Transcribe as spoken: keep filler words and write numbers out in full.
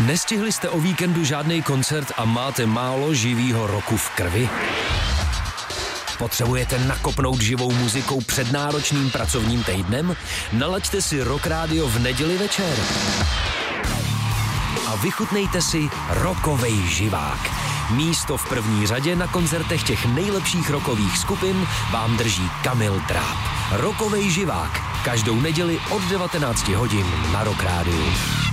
Nestihli jste o víkendu žádný koncert a máte málo živýho roku v krvi? Potřebujete nakopnout živou muzikou před náročným pracovním týdnem? Nalaďte si Rock Radio v neděli večer. A vychutnejte si rockovej živák. Místo v první řadě na koncertech těch nejlepších rockových skupin vám drží Kamil Dráb. Rockovej živák. Každou neděli od devatenácti hodin na Rock Radio.